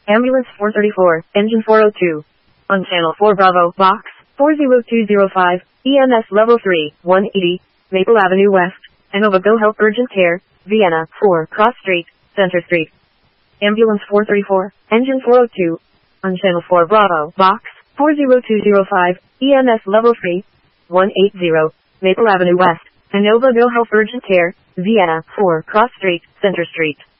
Ambulance 434, Engine 402. On Channel 4 Bravo, Box 40205, EMS Level 3, 180, Maple Avenue West, Inova Bill Health Urgent Care, Vienna 4, Cross Street, Center Street. Ambulance 434, Engine 402. On Channel 4 Bravo, Box 40205, EMS Level 3, 180, Maple Avenue West, Inova Bill Health Urgent Care, Vienna 4, Cross Street, Center Street.